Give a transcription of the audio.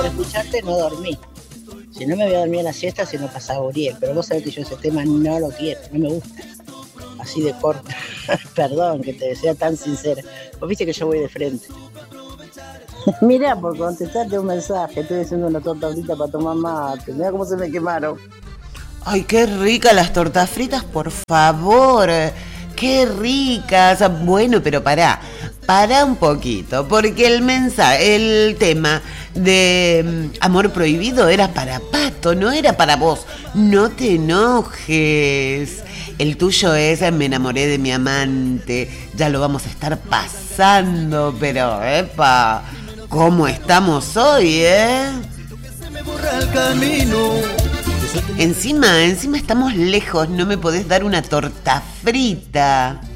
por escucharte no dormí. Si no me voy a dormir en la siesta, si no pasaba Uriel. Pero vos sabés que yo ese tema no lo quiero, no me gusta. Así de corto. Perdón que te sea tan sincera. Vos viste que yo voy de frente. Mirá, por contestarte un mensaje, estoy haciendo una torta frita para tomar mate. Mirá cómo se me quemaron. Ay, qué ricas las tortas fritas, por favor. Qué ricas. Bueno, pero pará un poquito, porque el tema de amor prohibido era para Pato, no era para vos. No te enojes. El tuyo es me enamoré de mi amante. Ya lo vamos a estar pasando, pero epa, ¿cómo estamos hoy, Encima estamos lejos, no me podés dar una torta frita.